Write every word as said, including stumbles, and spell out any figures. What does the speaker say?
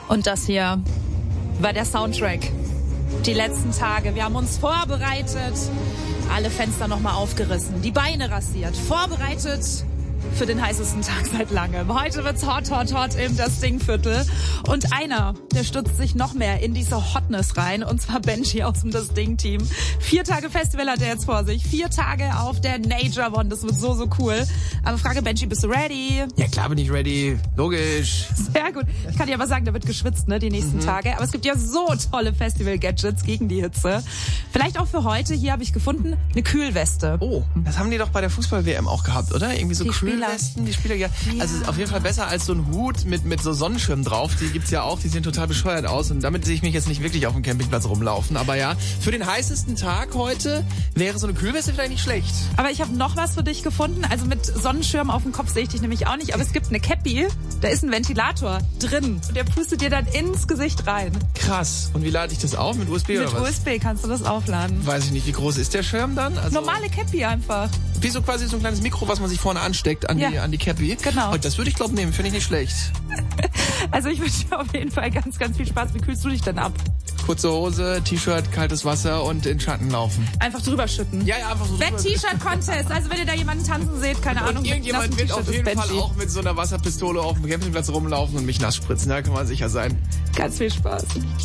Und das hier war der Soundtrack. Die letzten Tage. Wir haben uns vorbereitet, alle Fenster nochmal aufgerissen, die Beine rasiert, vorbereitet für den heißesten Tag seit langem. Heute wird's hot, hot, hot im Das Ding-Viertel. Und einer, der stürzt sich noch mehr in diese Hotness rein, und zwar Benji aus dem Das Ding-Team. Vier Tage Festival hat er jetzt vor sich. Vier Tage auf der Nature One. Das wird so, so cool. Aber Frage, Benji, bist du ready? Ja, klar bin ich ready. Logisch. Sehr gut. Ich kann dir aber sagen, da wird geschwitzt, ne, die nächsten mhm. Tage. Aber es gibt ja so tolle Festival-Gadgets gegen die Hitze. Vielleicht auch für heute. Hier habe ich gefunden, eine Kühlweste. Oh, das haben die doch bei der Fußball-W M auch gehabt, oder? Irgendwie so Kühlwesten. Die Spieler, ja. ja. Also auf jeden Fall besser als so ein Hut mit mit so Sonnenschirm drauf. Die gibt's ja auch. Die sehen total bescheuert aus. Und damit sehe ich mich jetzt nicht wirklich auf dem Campingplatz rumlaufen. Aber ja, für den heißesten Tag heute wäre so eine Kühlweste vielleicht nicht schlecht. Aber ich habe noch was für dich gefunden. Also mit Sonnenschirm auf dem Kopf sehe ich dich nämlich auch nicht. Aber es gibt eine Cappy. Da ist ein Ventilator drin. Und der pustet dir dann ins Gesicht rein. Krass. Und wie lade ich das auf? Mit U S B mit oder was? Mit U S B kannst du das aufladen. Weiß ich nicht. Wie groß ist der Schirm dann? Also normale Cappy einfach. Wie so quasi so ein kleines Mikro, was man sich vorne ansteckt an, ja. die, an die Cappy. Genau. Und das würde ich, glaube ich, nehmen. Finde ich nicht schlecht. Also ich wünsche dir auf jeden Fall ganz, ganz viel Spaß. Wie kühlst du dich denn ab? Kurze Hose, T-Shirt, kaltes Wasser und in Schatten laufen. Einfach drüber schütten. Ja, ja, einfach so. Wett-T-Shirt-Contest. Also wenn ihr da jemanden tanzen seht, keine und Ahnung. Und irgendjemand wird auf jeden Fall auch mit so einer Wasserpistole auf dem Campingplatz rumlaufen und mich nass spritzen. Da kann man sicher sein. Ganz viel Spaß.